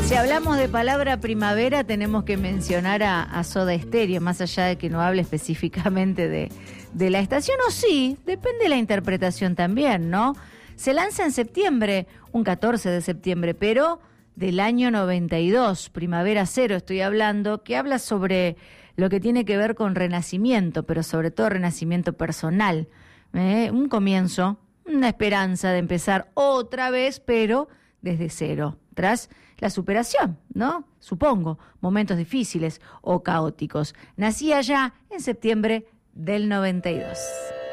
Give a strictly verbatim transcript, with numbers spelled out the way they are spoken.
Si hablamos de palabra primavera, tenemos que mencionar a, a Soda Stereo, más allá de que no hable específicamente de, de la estación, o sí, depende de la interpretación también, ¿no? Se lanza en septiembre, un catorce de septiembre, pero del año noventa y dos, Primavera Cero estoy hablando, que habla sobre lo que tiene que ver con renacimiento, pero sobre todo renacimiento personal. ¿eh? Un comienzo, una esperanza de empezar otra vez, pero desde cero, tras la superación, ¿no? Supongo, momentos difíciles o caóticos. Nací allá en septiembre del noventa y dos.